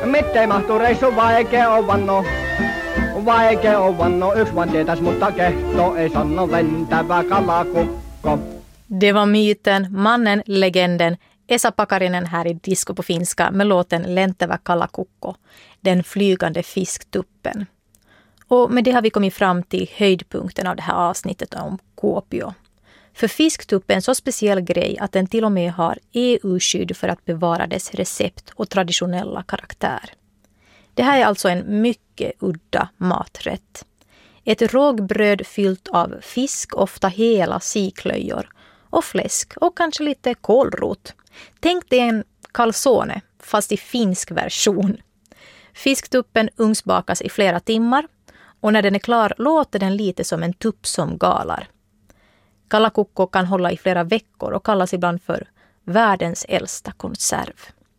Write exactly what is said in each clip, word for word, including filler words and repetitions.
Mitte mahtuu reissu vaikea on vanno. Vaikea on vanno, yksi vaan tietäis, mutta kehto ei sanno lentävä kalakukko. Det var myten, mannen, legenden, Esa Pakarinen här i Disco på finska med låten Lentävä kalakukko, den flygande fisktuppen. Och med det har vi kommit fram till höjdpunkten av det här avsnittet om Kuopio. För fisktuppen är en så speciell grej att den till och med har E U-skydd för att bevara dess recept och traditionella karaktär. Det här är alltså en mycket udda maträtt. Ett rågbröd fyllt av fisk, ofta hela siklöjor, och fläsk och kanske lite kålrot. Tänk dig en calzone, fast i finsk version. Fisktuppen ugnsbakas i flera timmar och när den är klar låter den lite som en tupp som galar. Kalakukko kan hålla i flera veckor och kallas ibland för världens äldsta konserv.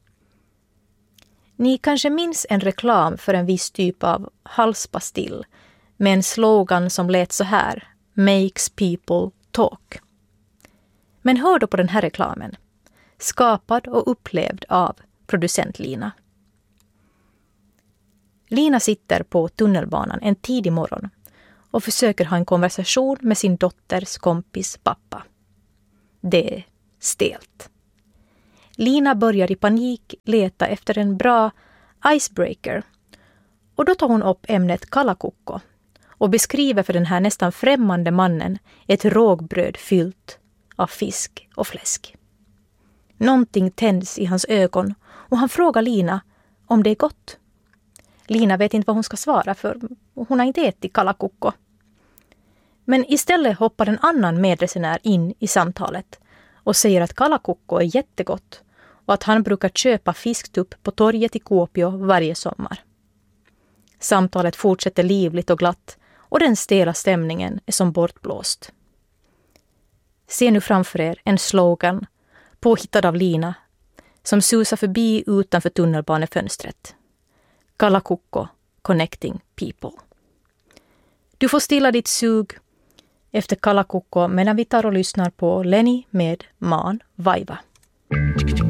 Ni kanske minns en reklam för en viss typ av halspastill med en slogan som lät så här: Makes people talk. Men hör då på den här reklamen. Skapad och upplevd av producent Lina. Lina sitter på tunnelbanan en tidig morgon och försöker ha en konversation med sin dotters kompis pappa. Det är stelt. Lina börjar i panik leta efter en bra icebreaker och då tar hon upp ämnet kalakukko och beskriver för den här nästan främmande mannen ett rågbröd fyllt av fisk och fläsk. Någonting tänds i hans ögon och han frågar Lina om det är gott. Lina vet inte vad hon ska svara för hon har inte ätit kalakukko. Men istället hoppar en annan medresenär in i samtalet och säger att kalakukko är jättegott och att han brukar köpa fisktupp på torget i Kuopio varje sommar. Samtalet fortsätter livligt och glatt och den stela stämningen är som bortblåst. Se nu framför er en slogan påhittad av Lina som susar förbi utanför tunnelbanefönstret. Kalakukko, connecting people. Du får stilla ditt sug efter kalakukko medan vi tar och lyssnar på Lenny med Man Vaiva.